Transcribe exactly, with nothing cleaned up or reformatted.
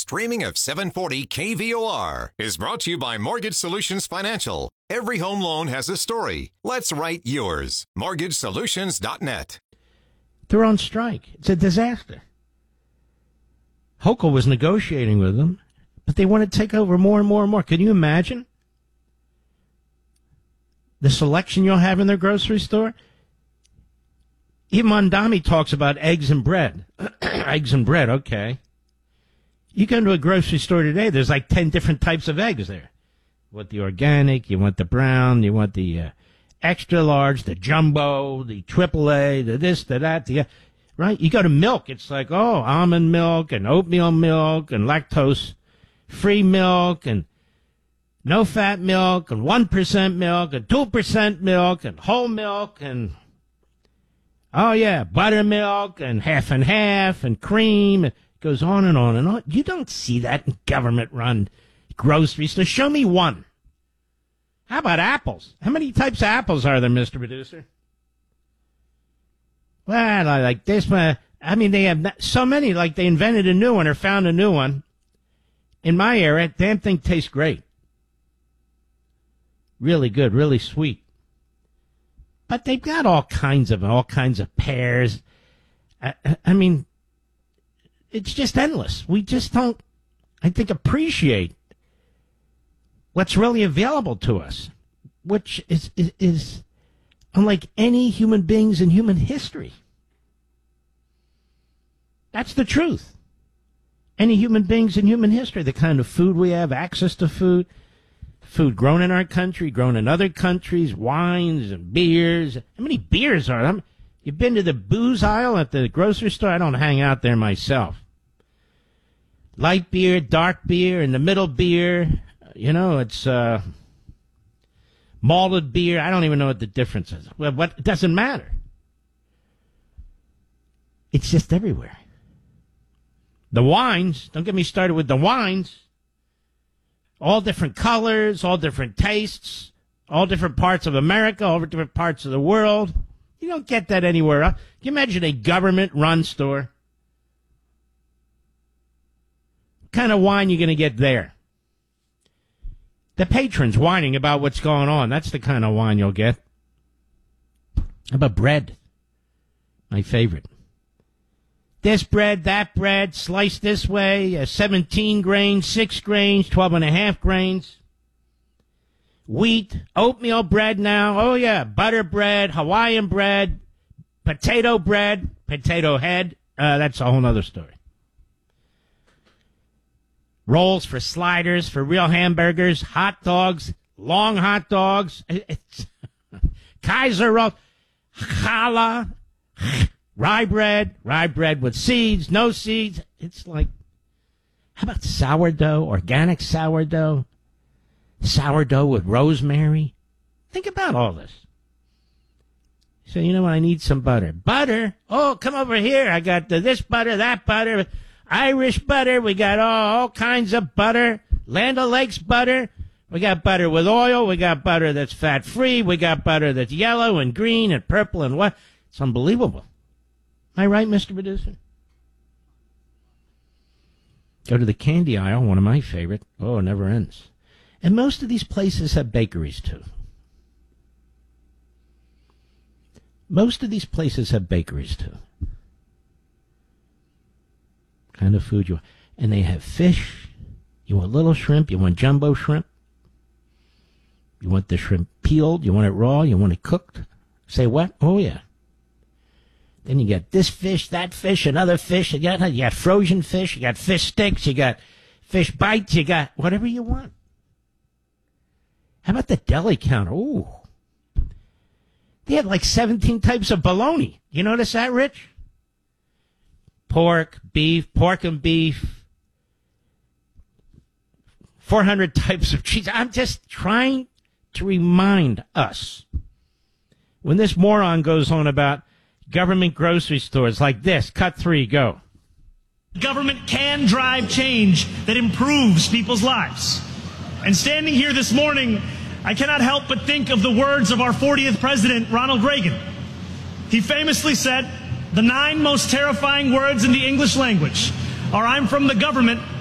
streaming of seven forty K V O R is brought to you by Mortgage Solutions Financial. Every home loan has a story. Let's write yours. mortgage solutions dot net. They're on strike. It's a disaster. Hochul was negotiating with them, but they want to take over more and more and more. Can you imagine the selection you'll have in their grocery store? Even Mondami talks about eggs and bread. Eggs and bread, okay. You go to a grocery store today, there's like ten different types of eggs there. You want the organic, you want the brown, you want the uh, extra large, the jumbo, the triple A, the this, the that, the... Right? You go to milk, it's like, oh, almond milk and oatmeal milk and lactose-free milk and no-fat milk and one percent milk and two percent milk and whole milk and... Oh, yeah, buttermilk and half and half and cream. It goes on and on and on. You don't see that in government-run grocery stores. Show me one. How about apples? How many types of apples are there, Mister Producer? Well, I like this one. I mean, they have so many, like they invented a new one or found a new one. In my era, damn thing tastes great. Really good, really sweet. But they've got all kinds of all kinds of pears. I, I mean, it's just endless. We just don't, I think, appreciate what's really available to us, which is is, is unlike any human beings in human history. That's the truth. Any human beings in human history, the kind of food we have, access to food. Food grown in our country, grown in other countries, wines and beers. How many beers are there? You've been to the booze aisle at the grocery store? I don't hang out there myself. Light beer, dark beer, in the middle beer. You know, it's uh, malted beer. I don't even know what the difference is. Well, what, it doesn't matter. It's just everywhere. The wines, don't get me started with the wines. All different colors, all different tastes, all different parts of America, all different parts of the world. You don't get that anywhere else. Can you imagine a government-run store? What kind of wine you going to get there? The patrons whining about what's going on. That's the kind of wine you'll get. How about bread? My favorite. This bread, that bread, sliced this way, uh, seventeen grains, six grains, twelve and a half grains. Wheat, oatmeal bread now. Oh, yeah, butter bread, Hawaiian bread, potato bread, potato head. Uh, that's a whole other story. Rolls for sliders, for real hamburgers, hot dogs, long hot dogs. It's Kaiser roll, challah. Rye bread, rye bread with seeds, no seeds. It's like, how about sourdough, organic sourdough? Sourdough with rosemary? Think about all this. So, you know what? I need some butter. Butter? Oh, come over here. I got the, this butter, that butter, Irish butter. We got all, all kinds of butter. Land O'Lakes butter. We got butter with oil. We got butter that's fat-free. We got butter that's yellow and green and purple and what? It's unbelievable. Am I right, Mister Producer? Go to the candy aisle, one of my favorite. Oh, it never ends. And most of these places have bakeries, too. Most of these places have bakeries, too. Kind of food you want. And they have fish. You want little shrimp. You want jumbo shrimp. You want the shrimp peeled. You want it raw. You want it cooked. Say what? Oh, yeah. Then you got this fish, that fish, another fish. You got, you got frozen fish, you got fish sticks, you got fish bites, you got whatever you want. How about the deli counter? Ooh. They had like seventeen types of bologna. You notice that, Rich? Pork, beef, pork and beef. four hundred types of cheese. I'm just trying to remind us. When this moron goes on about government grocery stores like this, cut three, go. Government can drive change that improves people's lives. And standing here this morning, I cannot help but think of the words of our fortieth president, Ronald Reagan. He famously said, the nine most terrifying words in the English language are, I'm from the government,